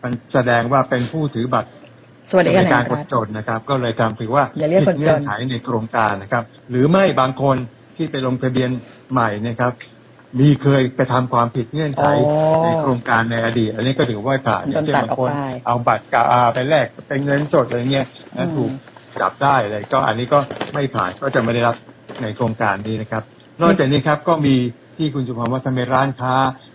มันแสดงว่าเป็นผู้ถือบัตรสวัสดิการคนจนนะครับก็เลยทำถือว่าผิดเงื่อนไขในโครงการนะครับหรือไม่บางคนที่ไปลงทะเบียนใหม่นะครับเคยกระทำความผิดเงื่อนไขในโครงการในอดีตอันนี้ก็ถือว่าผ่านอย่างเช่นบางคนเอาบัตรกาไปแลกเป็นเงินสดอะไรเงี้ยแล้วถูกจับได้เลยก็อันนี้ก็ไม่ผ่านก็จะไม่ได้รับในโครงการนี้นะครับนอกจากนี้ครับก็มีที่คุณสุภาพว่าทำไมร้านค้า